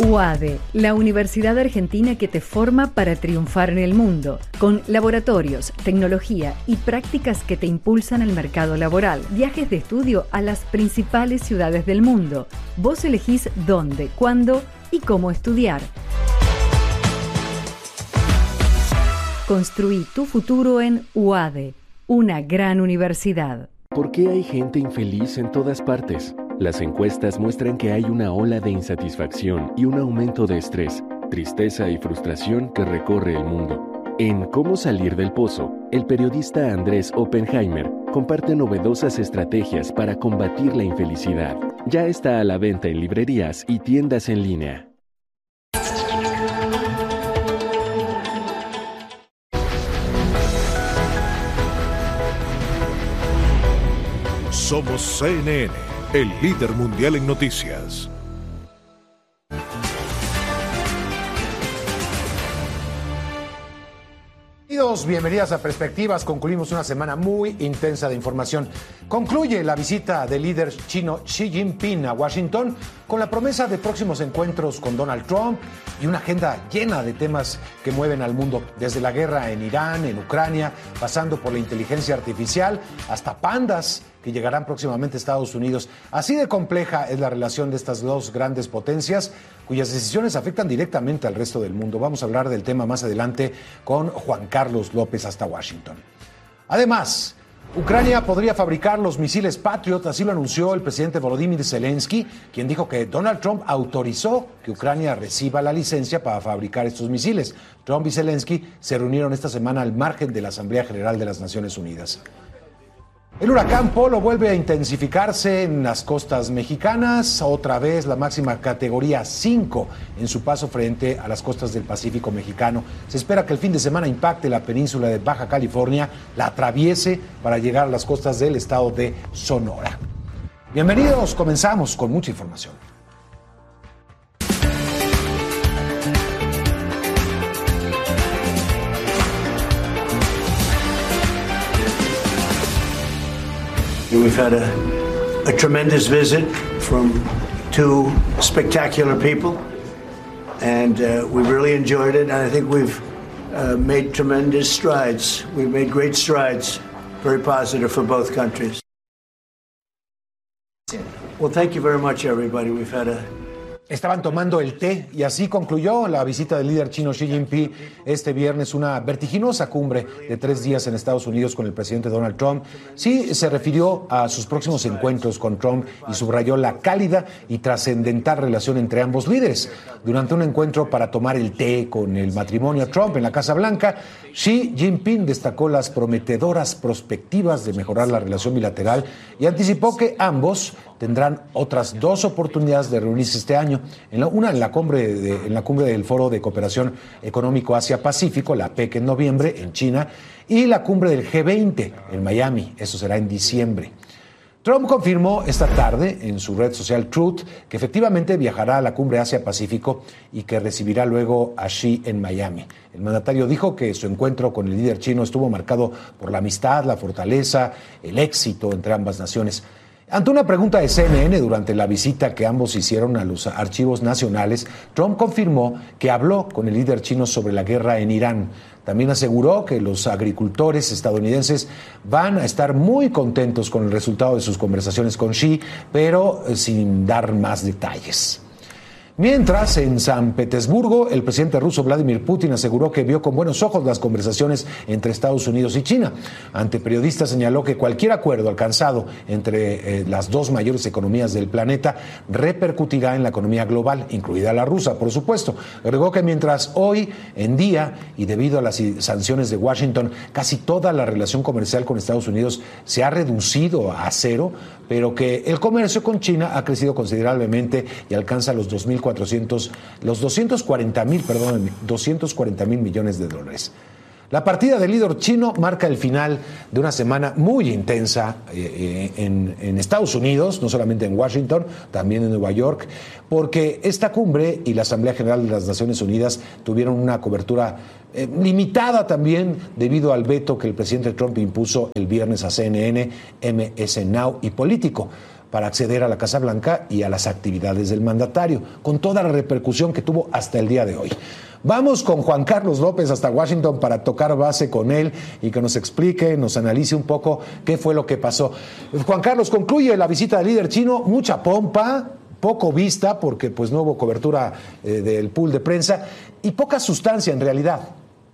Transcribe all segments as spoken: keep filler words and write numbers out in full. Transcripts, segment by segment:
U A D E, la universidad argentina que te forma para triunfar en el mundo, con laboratorios, tecnología y prácticas que te impulsan al mercado laboral, viajes de estudio a las principales ciudades del mundo. Vos elegís dónde, cuándo y cómo estudiar. Construí tu futuro en U A D E, una gran universidad. ¿Por qué hay gente infeliz en todas partes? Las encuestas muestran que hay una ola de insatisfacción y un aumento de estrés, tristeza y frustración que recorre el mundo. En Cómo salir del pozo, el periodista Andrés Oppenheimer comparte novedosas estrategias para combatir la infelicidad. Ya está a la venta en librerías y tiendas en línea. Somos C N N, el líder mundial en noticias. Bienvenidos, bienvenidas a Perspectivas. Concluimos una semana muy intensa de información. Concluye la visita del líder chino Xi Jinping a Washington con la promesa de próximos encuentros con Donald Trump y una agenda llena de temas que mueven al mundo, desde la guerra en Irán, en Ucrania, pasando por la inteligencia artificial, hasta pandas que llegarán próximamente a Estados Unidos. Así de compleja es la relación de estas dos grandes potencias, cuyas decisiones afectan directamente al resto del mundo. Vamos a hablar del tema más adelante con Juan Carlos López hasta Washington. Además, Ucrania podría fabricar los misiles Patriot, así lo anunció el presidente Volodymyr Zelensky, quien dijo que Donald Trump autorizó que Ucrania reciba la licencia para fabricar estos misiles. Trump y Zelensky se reunieron esta semana al margen de la Asamblea General de las Naciones Unidas. El huracán Polo vuelve a intensificarse en las costas mexicanas, otra vez la máxima categoría cinco en su paso frente a las costas del Pacífico mexicano. Se espera que el fin de semana impacte la península de Baja California, la atraviese para llegar a las costas del estado de Sonora. Bienvenidos, comenzamos con mucha información. We've had a, a tremendous visit from two spectacular people, and uh, we really enjoyed it, and I think we've uh, made tremendous strides. We've made great strides, very positive for both countries. Well, thank you very much, everybody. We've had a Estaban tomando el té y así concluyó la visita del líder chino Xi Jinping este viernes, una vertiginosa cumbre de tres días en Estados Unidos con el presidente Donald Trump. Xi se refirió a sus próximos encuentros con Trump y subrayó la cálida y trascendental relación entre ambos líderes. Durante un encuentro para tomar el té con el matrimonio Trump en la Casa Blanca, Xi Jinping destacó las prometedoras perspectivas de mejorar la relación bilateral y anticipó que ambos tendrán otras dos oportunidades de reunirse este año, en la, una en la, cumbre de, en la cumbre del Foro de Cooperación Económico Asia-Pacífico, la P E C en noviembre, en China, y la cumbre del G veinte en Miami, eso será en diciembre. Trump confirmó esta tarde en su red social Truth que efectivamente viajará a la cumbre Asia-Pacífico y que recibirá luego a Xi en Miami. El mandatario dijo que su encuentro con el líder chino estuvo marcado por la amistad, la fortaleza, el éxito entre ambas naciones. Ante una pregunta de C N N durante la visita que ambos hicieron a los archivos nacionales, Trump confirmó que habló con el líder chino sobre la guerra en Irán. También aseguró que los agricultores estadounidenses van a estar muy contentos con el resultado de sus conversaciones con Xi, pero sin dar más detalles. Mientras, en San Petersburgo, el presidente ruso Vladimir Putin aseguró que vio con buenos ojos las conversaciones entre Estados Unidos y China. Ante periodistas señaló que cualquier acuerdo alcanzado entre eh, las dos mayores economías del planeta repercutirá en la economía global, incluida la rusa, por supuesto. Agregó que mientras hoy en día, y debido a las sanciones de Washington, casi toda la relación comercial con Estados Unidos se ha reducido a cero, pero que el comercio con China ha crecido considerablemente y alcanza los dos mil cuatrocientos, los doscientos cuarenta mil, perdón, doscientos cuarenta mil millones de dólares. La partida del líder chino marca el final de una semana muy intensa eh, en, en Estados Unidos, no solamente en Washington, también en Nueva York, porque esta cumbre y la Asamblea General de las Naciones Unidas tuvieron una cobertura eh, limitada también debido al veto que el presidente Trump impuso el viernes a C N N, M S Now y Político. para acceder a la Casa Blanca y a las actividades del mandatario, con toda la repercusión que tuvo hasta el día de hoy. Vamos con Juan Carlos López hasta Washington para tocar base con él y que nos explique, nos analice un poco qué fue lo que pasó. Juan Carlos, concluye la visita del líder chino, mucha pompa, poco vista porque pues no hubo cobertura eh, del pool de prensa y poca sustancia en realidad.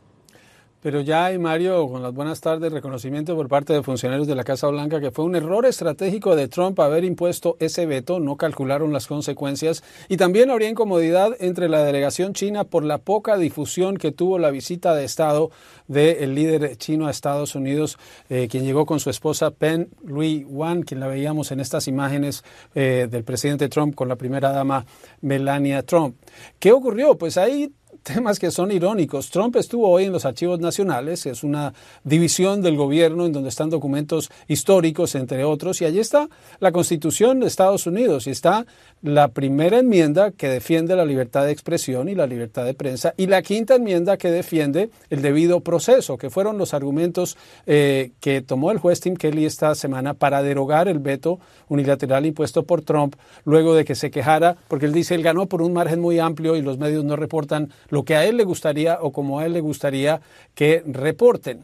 Pero ya hay, Mario, con las buenas tardes, reconocimiento por parte de funcionarios de la Casa Blanca que fue un error estratégico de Trump haber impuesto ese veto, no calcularon las consecuencias y también habría incomodidad entre la delegación china por la poca difusión que tuvo la visita de Estado del líder chino a Estados Unidos, eh, quien llegó con su esposa Pen Lui Wan, quien la veíamos en estas imágenes eh, del presidente Trump con la primera dama Melania Trump. ¿Qué ocurrió? Pues ahí temas que son irónicos. Trump estuvo hoy en los Archivos Nacionales, es una división del gobierno en donde están documentos históricos, entre otros, y allí está la Constitución de Estados Unidos y está la primera enmienda que defiende la libertad de expresión y la libertad de prensa y la quinta enmienda que defiende el debido proceso, que fueron los argumentos eh, que tomó el juez Tim Kelly esta semana para derogar el veto unilateral impuesto por Trump luego de que se quejara, porque él dice él ganó por un margen muy amplio y los medios no reportan lo que a él le gustaría o como a él le gustaría que reporten.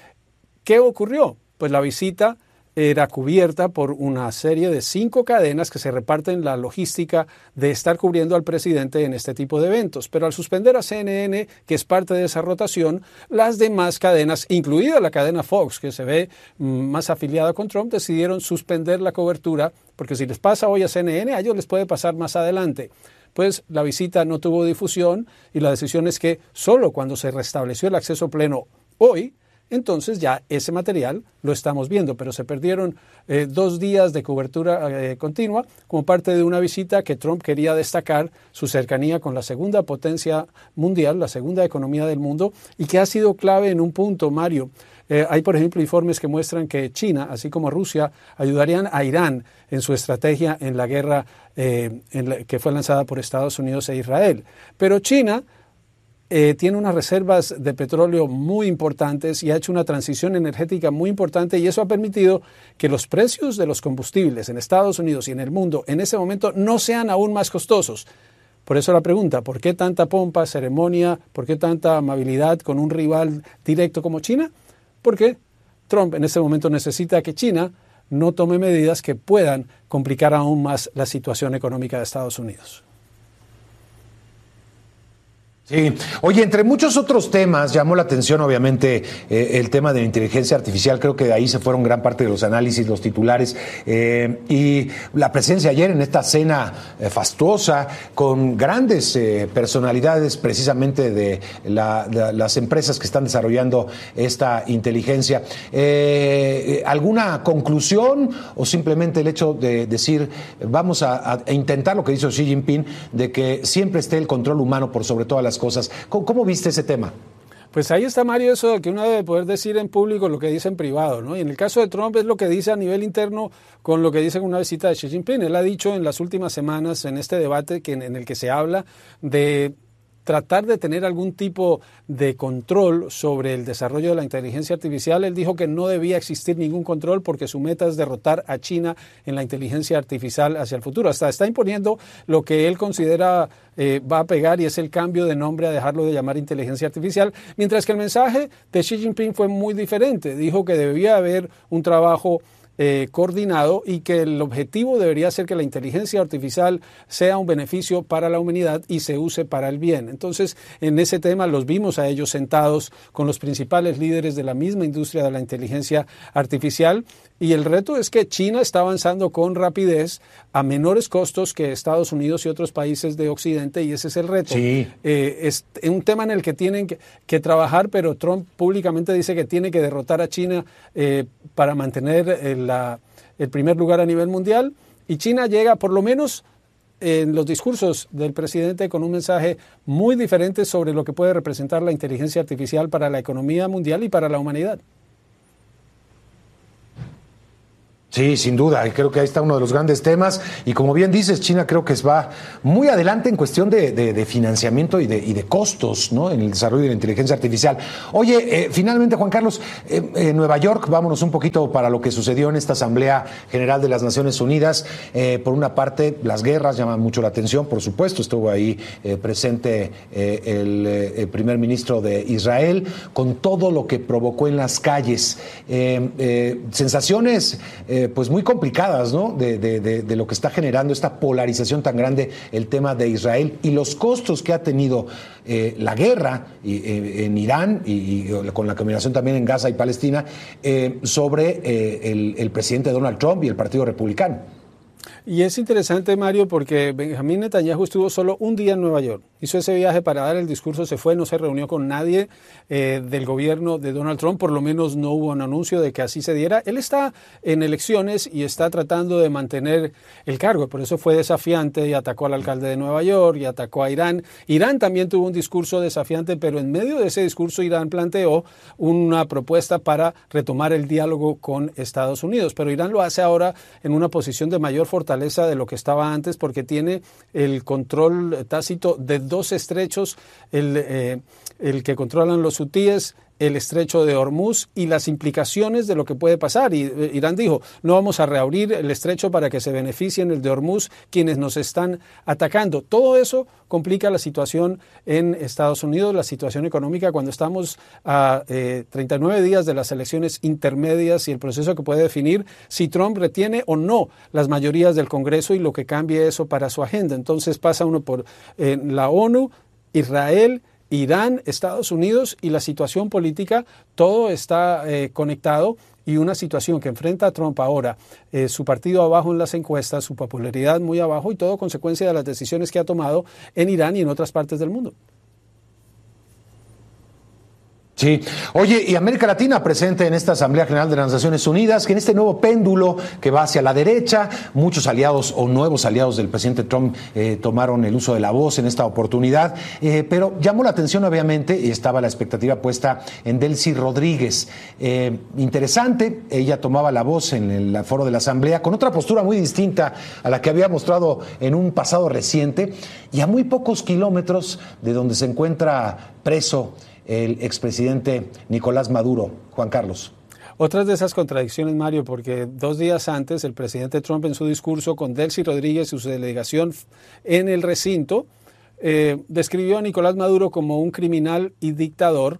¿Qué ocurrió? Pues la visita era cubierta por una serie de cinco cadenas que se reparten la logística de estar cubriendo al presidente en este tipo de eventos. Pero al suspender a C N N, que es parte de esa rotación, las demás cadenas, incluida la cadena Fox, que se ve más afiliada con Trump, decidieron suspender la cobertura, porque si les pasa hoy a C N N, a ellos les puede pasar más adelante. Pues la visita no tuvo difusión y la decisión es que solo cuando se restableció el acceso pleno hoy, entonces ya ese material lo estamos viendo, pero se perdieron eh, dos días de cobertura eh, continua como parte de una visita que Trump quería destacar su cercanía con la segunda potencia mundial, la segunda economía del mundo, y que ha sido clave en un punto, Mario. Eh, hay, por ejemplo, informes que muestran que China, así como Rusia, ayudarían a Irán en su estrategia en la guerra eh, en la, que fue lanzada por Estados Unidos e Israel. Pero China Eh, tiene unas reservas de petróleo muy importantes y ha hecho una transición energética muy importante y eso ha permitido que los precios de los combustibles en Estados Unidos y en el mundo en ese momento no sean aún más costosos. Por eso la pregunta, ¿por qué tanta pompa, ceremonia, por qué tanta amabilidad con un rival directo como China? Porque Trump en ese momento necesita que China no tome medidas que puedan complicar aún más la situación económica de Estados Unidos. Sí, oye, entre muchos otros temas llamó la atención obviamente eh, el tema de la inteligencia artificial, creo que de ahí se fueron gran parte de los análisis, los titulares, eh, y la presencia ayer en esta cena eh, fastuosa con grandes eh, personalidades precisamente de, la, de las empresas que están desarrollando esta inteligencia. Eh, ¿Alguna conclusión o simplemente el hecho de decir vamos a, a intentar lo que dice Xi Jinping, de que siempre esté el control humano por sobre todas las cosas? ¿Cómo, cómo viste ese tema? Pues ahí está, Mario, eso de que uno debe poder decir en público lo que dice en privado, ¿no? Y en el caso de Trump es lo que dice a nivel interno con lo que dice en una visita de Xi Jinping. Él ha dicho en las últimas semanas en este debate que, en el que se habla de tratar de tener algún tipo de control sobre el desarrollo de la inteligencia artificial. Él dijo que no debía existir ningún control porque su meta es derrotar a China en la inteligencia artificial hacia el futuro. Hasta está imponiendo lo que él considera eh, va a pegar y es el cambio de nombre a dejarlo de llamar inteligencia artificial, mientras que el mensaje de Xi Jinping fue muy diferente. Dijo que debía haber un trabajo Eh, coordinado y que el objetivo debería ser que la inteligencia artificial sea un beneficio para la humanidad y se use para el bien. Entonces, en ese tema los vimos a ellos sentados con los principales líderes de la misma industria de la inteligencia artificial y el reto es que China está avanzando con rapidez a menores costos que Estados Unidos y otros países de Occidente y ese es el reto. Sí. Eh, es un tema en el que tienen que, que trabajar, pero Trump públicamente dice que tiene que derrotar a China eh, para mantener el La, el primer lugar a nivel mundial y China llega por lo menos en los discursos del presidente con un mensaje muy diferente sobre lo que puede representar la inteligencia artificial para la economía mundial y para la humanidad. Sí, sin duda, y creo que ahí está uno de los grandes temas, y como bien dices, China creo que va muy adelante en cuestión de, de, de financiamiento y de, y de costos, ¿no?, en el desarrollo de la inteligencia artificial. Oye, eh, finalmente, Juan Carlos, eh, en Nueva York, vámonos un poquito para lo que sucedió en esta Asamblea General de las Naciones Unidas. Eh, por una parte, las guerras llaman mucho la atención, por supuesto, estuvo ahí eh, presente eh, el, eh, el primer ministro de Israel, con todo lo que provocó en las calles. Eh, eh, sensaciones... Eh, pues muy complicadas, ¿no?, de, de, de, de lo que está generando esta polarización tan grande, el tema de Israel y los costos que ha tenido eh, la guerra y, eh, en Irán y, y con la combinación también en Gaza y Palestina eh, sobre eh, el, el presidente Donald Trump y el Partido Republicano. Y es interesante, Mario, porque Benjamín Netanyahu estuvo solo un día en Nueva York. Hizo ese viaje para dar el discurso, se fue, no se reunió con nadie eh, del gobierno de Donald Trump, por lo menos no hubo un anuncio de que así se diera. Él está en elecciones y está tratando de mantener el cargo, por eso fue desafiante y atacó al alcalde de Nueva York y atacó a Irán. Irán también tuvo un discurso desafiante, pero en medio de ese discurso Irán planteó una propuesta para retomar el diálogo con Estados Unidos, pero Irán lo hace ahora en una posición de mayor fortaleza de lo que estaba antes, porque tiene el control tácito de dos estrechos, el, eh, el que controlan los hutíes, el estrecho de Hormuz y las implicaciones de lo que puede pasar. Y eh, Irán dijo, no vamos a reabrir el estrecho para que se beneficien el de Hormuz quienes nos están atacando. Todo eso complica la situación en Estados Unidos, la situación económica, cuando estamos a eh, treinta y nueve días de las elecciones intermedias y el proceso que puede definir si Trump retiene o no las mayorías del Congreso y lo que cambie eso para su agenda. Entonces pasa uno por eh, la ONU, Israel, Irán, Estados Unidos y la situación política, todo está eh, conectado, y una situación que enfrenta a Trump ahora, eh, su partido abajo en las encuestas, su popularidad muy abajo, y todo consecuencia de las decisiones que ha tomado en Irán y en otras partes del mundo. Sí. Oye, y América Latina presente en esta Asamblea General de las Naciones Unidas, que en este nuevo péndulo que va hacia la derecha, muchos aliados o nuevos aliados del presidente Trump eh, tomaron el uso de la voz en esta oportunidad, eh, pero llamó la atención obviamente, y estaba la expectativa puesta en Delcy Rodríguez. Eh, interesante, ella tomaba la voz en el foro de la Asamblea con otra postura muy distinta a la que había mostrado en un pasado reciente, y a muy pocos kilómetros de donde se encuentra preso el expresidente Nicolás Maduro. Juan Carlos. Otras de esas contradicciones, Mario, porque dos días antes el presidente Trump en su discurso con Delcy Rodríguez y su delegación en el recinto eh, describió a Nicolás Maduro como un criminal y dictador,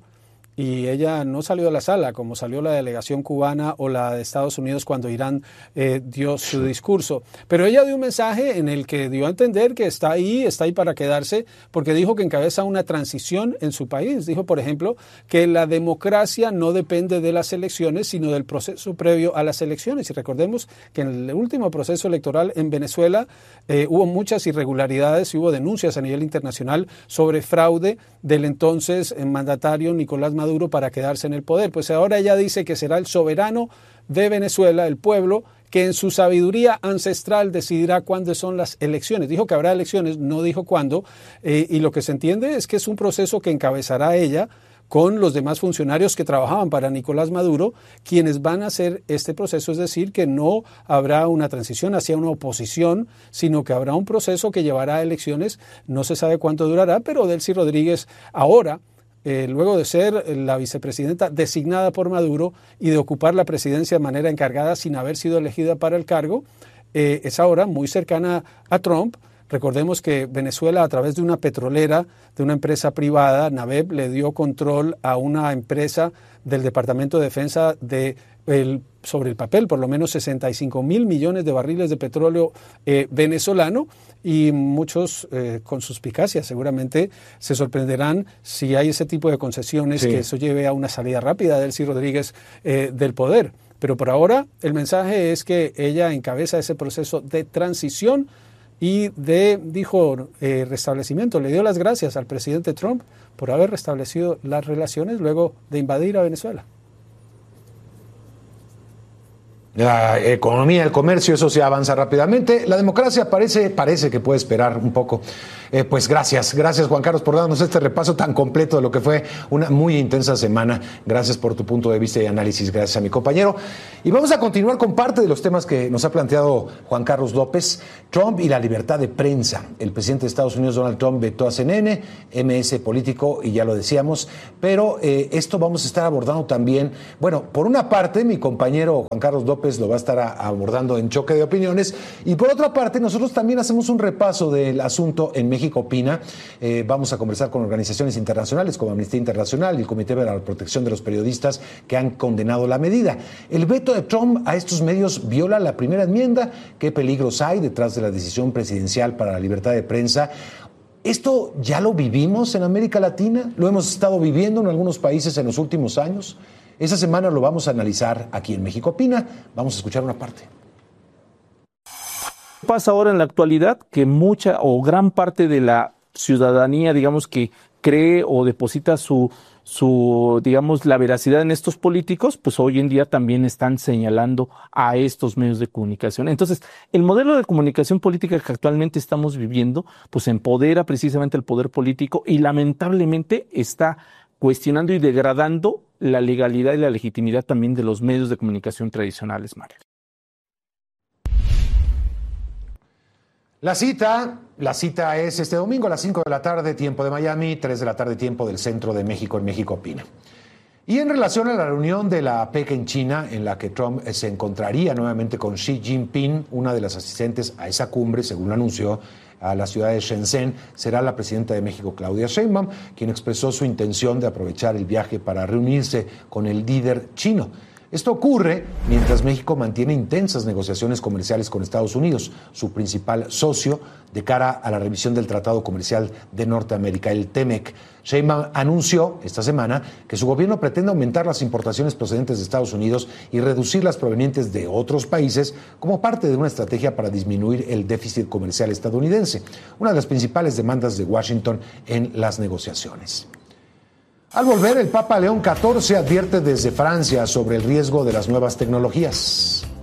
y ella no salió de la sala como salió la delegación cubana o la de Estados Unidos cuando Irán eh, dio su discurso. Pero ella dio un mensaje en el que dio a entender que está ahí, está ahí para quedarse, porque dijo que encabeza una transición en su país. Dijo, por ejemplo, que la democracia no depende de las elecciones, sino del proceso previo a las elecciones. Y recordemos que en el último proceso electoral en Venezuela eh, hubo muchas irregularidades y hubo denuncias a nivel internacional sobre fraude del entonces mandatario Nicolás Maduro Maduro para quedarse en el poder. Pues ahora ella dice que será el soberano de Venezuela, el pueblo, que en su sabiduría ancestral decidirá cuándo son las elecciones. Dijo que habrá elecciones, no dijo cuándo, eh, y lo que se entiende es que es un proceso que encabezará ella con los demás funcionarios que trabajaban para Nicolás Maduro, quienes van a hacer este proceso, es decir, que no habrá una transición hacia una oposición, sino que habrá un proceso que llevará a elecciones. No se sabe cuánto durará, pero Delcy Rodríguez ahora, Eh, luego de ser la vicepresidenta designada por Maduro y de ocupar la presidencia de manera encargada sin haber sido elegida para el cargo, eh, es ahora muy cercana a Trump. Recordemos que Venezuela, a través de una petrolera, de una empresa privada, Naveb, le dio control a una empresa del Departamento de Defensa de el, sobre el papel, por lo menos sesenta y cinco mil millones de barriles de petróleo eh, venezolano, y muchos eh, con suspicacia seguramente se sorprenderán si hay ese tipo de concesiones, sí, que eso lleve a una salida rápida de Delcy Rodríguez eh, del poder. Pero por ahora el mensaje es que ella encabeza ese proceso de transición y de, dijo, eh, restablecimiento. Le dio las gracias al presidente Trump por haber restablecido las relaciones luego de invadir a Venezuela. La economía, el comercio, eso se avanza rápidamente. La democracia parece, parece que puede esperar un poco. Eh, pues gracias, gracias Juan Carlos por darnos este repaso tan completo de lo que fue una muy intensa semana. Gracias por tu punto de vista y análisis, gracias a mi compañero. Y vamos a continuar con parte de los temas que nos ha planteado Juan Carlos López. Trump y la libertad de prensa. El presidente de Estados Unidos, Donald Trump, vetó a C N N, M S Político, y ya lo decíamos, pero eh, esto vamos a estar abordando también. Bueno, por una parte, mi compañero Juan Carlos López lo va a estar a, abordando en Choque de Opiniones, y por otra parte, nosotros también hacemos un repaso del asunto en México Opina. Eh, vamos a conversar con organizaciones internacionales como Amnistía Internacional y el Comité para la Protección de los Periodistas, que han condenado la medida. El veto de Trump a estos medios viola la primera enmienda. ¿Qué peligros hay detrás de la decisión presidencial para la libertad de prensa? ¿Esto ya lo vivimos en América Latina? ¿Lo hemos estado viviendo en algunos países en los últimos años? Esta semana lo vamos a analizar aquí en México Opina. Vamos a escuchar una parte. Pasa ahora en la actualidad que mucha o gran parte de la ciudadanía, digamos, que cree o deposita su, su, digamos, la veracidad en estos políticos, pues hoy en día también están señalando a estos medios de comunicación. Entonces, el modelo de comunicación política que actualmente estamos viviendo, pues empodera precisamente el poder político y lamentablemente está cuestionando y degradando la legalidad y la legitimidad también de los medios de comunicación tradicionales, Mario. La cita, la cita es este domingo a las cinco de la tarde, tiempo de Miami, tres de la tarde, tiempo del centro de México, en México Opina. Y en relación a la reunión de la APEC en China, en la que Trump se encontraría nuevamente con Xi Jinping, una de las asistentes a esa cumbre, según lo anunció, a la ciudad de Shenzhen, será la presidenta de México, Claudia Sheinbaum, quien expresó su intención de aprovechar el viaje para reunirse con el líder chino. Esto ocurre mientras México mantiene intensas negociaciones comerciales con Estados Unidos, su principal socio, de cara a la revisión del Tratado Comercial de Norteamérica, el TEMEC. Sheinbaum anunció esta semana que su gobierno pretende aumentar las importaciones procedentes de Estados Unidos y reducir las provenientes de otros países como parte de una estrategia para disminuir el déficit comercial estadounidense, una de las principales demandas de Washington en las negociaciones. Al volver, el Papa León catorce advierte desde Francia sobre el riesgo de las nuevas tecnologías.